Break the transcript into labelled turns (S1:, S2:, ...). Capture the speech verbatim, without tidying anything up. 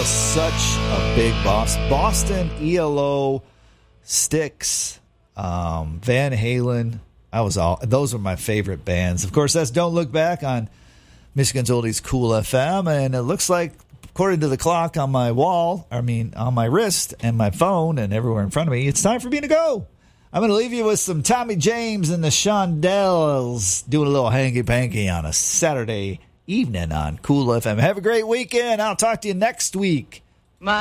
S1: was such a big boss. Boston, E L O, Styx, um, Van Halen. I was all those were my favorite bands. Of course, that's Don't Look Back on Michigan's Oldies Cool F M, and it looks like, according to the clock on my wall, I mean on my wrist and my phone and everywhere in front of me, it's time for me to go. I'm going to leave you with some Tommy James and the Shondells doing a little hanky-panky on a Saturday evening on Cool F M. Have a great weekend. I'll talk to you next week.